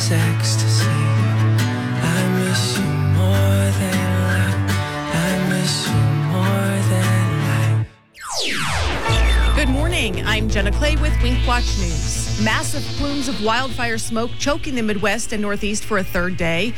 was ecstasy. I miss you more than life. I miss you more than life. Good morning. I'm Jenna Clay with Wink Watch News. Massive plumes of wildfire smoke choking the Midwest and Northeast for a third day.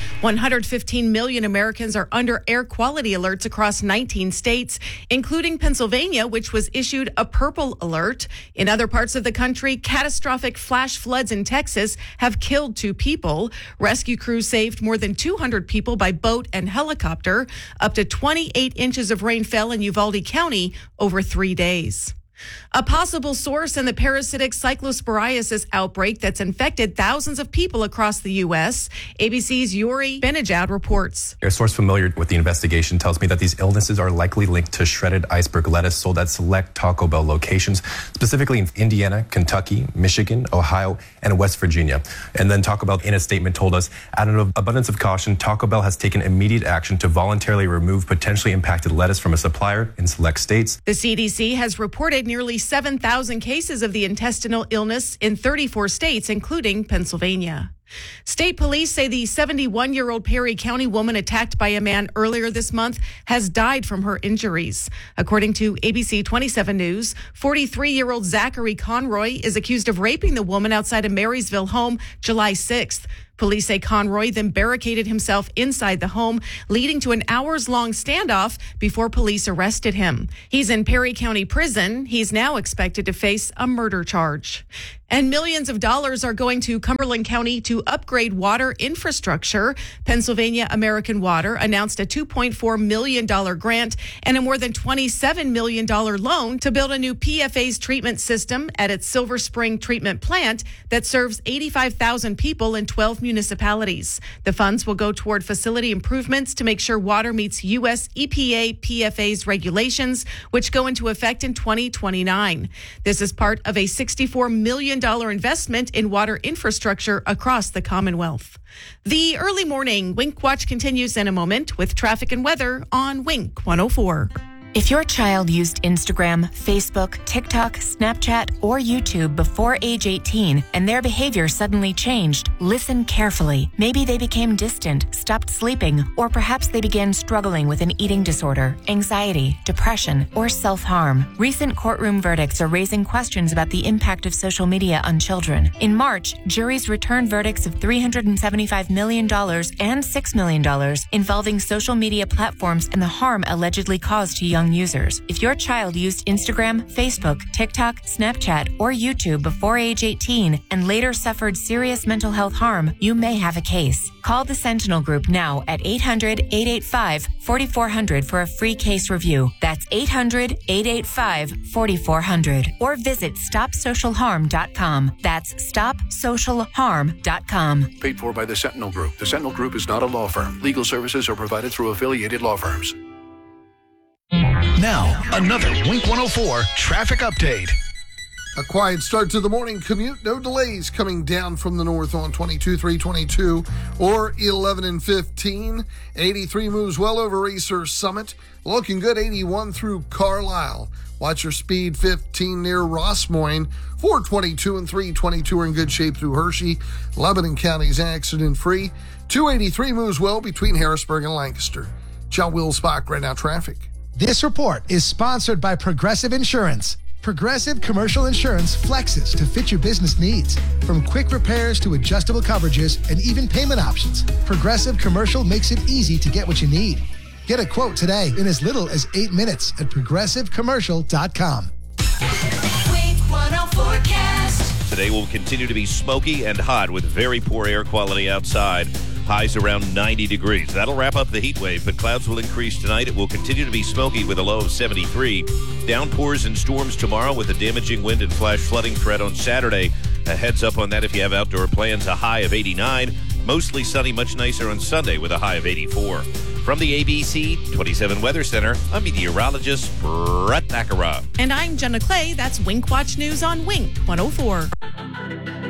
115 million Americans are under air quality alerts across 19 states, including Pennsylvania, which was issued a purple alert. In other parts of the country, catastrophic flash floods in Texas have killed 2 people. Rescue crews saved more than 200 people by boat and helicopter. Up to 28 inches of rain fell in Uvalde County over 3 days. A possible source in the parasitic cyclosporiasis outbreak that's infected thousands of people across the U.S. ABC's Yuri Benajad reports. A source familiar with the investigation tells me that these illnesses are likely linked to shredded iceberg lettuce sold at select Taco Bell locations, specifically in Indiana, Kentucky, Michigan, Ohio, and West Virginia. And then Taco Bell, in a statement, told us, out of abundance of caution, Taco Bell has taken immediate action to voluntarily remove potentially impacted lettuce from a supplier in select states. The CDC has reported nearly 7,000 cases of the intestinal illness in 34 states, including Pennsylvania. State police say the 71-year-old Perry County woman attacked by a man earlier this month has died from her injuries. According to ABC 27 News, 43-year-old Zachary Conroy is accused of raping the woman outside a Marysville home July 6th. Police say Conroy then barricaded himself inside the home, leading to an hours-long standoff before police arrested him. He's in Perry County Prison. He's now expected to face a murder charge. And millions of dollars are going to Cumberland County to upgrade water infrastructure. Pennsylvania American Water announced a $2.4 million grant and a more than $27 million loan to build a new PFAS treatment system at its Silver Spring treatment plant that serves 85,000 people in 12 municipalities. The funds will go toward facility improvements to make sure water meets U.S. EPA PFAS regulations, which go into effect in 2029. This is part of a $64 million investment in water infrastructure across the Commonwealth. The early morning Wink Watch continues in a moment with traffic and weather on Wink 104. If your child used Instagram, Facebook, TikTok, Snapchat, or YouTube before age 18 and their behavior suddenly changed, listen carefully. Maybe they became distant, stopped sleeping, or perhaps they began struggling with an eating disorder, anxiety, depression, or self-harm. Recent courtroom verdicts are raising questions about the impact of social media on children. In March, juries returned verdicts of $375 million and $6 million involving social media platforms and the harm allegedly caused to young users. If your child used Instagram, Facebook, TikTok, Snapchat, or YouTube before age 18 and later suffered serious mental health harm, you may have a case. Call the Sentinel Group now at 800-885-4400 for a free case review. That's 800-885-4400. Or visit StopSocialHarm.com. That's StopSocialHarm.com. Paid for by the Sentinel Group. The Sentinel Group is not a law firm. Legal services are provided through affiliated law firms. Now, another Wink 104 traffic update. A quiet start to the morning commute. No delays coming down from the north on 22, 322 or 11 and 15. 83 moves well over Racer Summit. Looking good 81 through Carlisle. Watch your speed 15 near Ross Moyne. 422 and 322 are in good shape through Hershey. Lebanon County's accident free. 283 moves well between Harrisburg and Lancaster. John Wills-Bach, right now traffic. This report is sponsored by Progressive Insurance. Progressive Commercial Insurance flexes to fit your business needs. From quick repairs to adjustable coverages and even payment options, Progressive Commercial makes it easy to get what you need. Get a quote today in as little as 8 minutes at ProgressiveCommercial.com. Wink 104 forecast. Today will continue to be smoky and hot with very poor air quality outside. Highs around 90 degrees. That'll wrap up the heat wave, but clouds will increase tonight. It will continue to be smoky with a low of 73. Downpours and storms tomorrow with a damaging wind and flash flooding threat on Saturday. A heads up on that if you have outdoor plans. A high of 89. Mostly sunny, much nicer on Sunday with a high of 84. From the ABC 27 Weather Center, I'm meteorologist Brett Baccarat. And I'm Jenna Clay. That's Wink Watch News on Wink 104.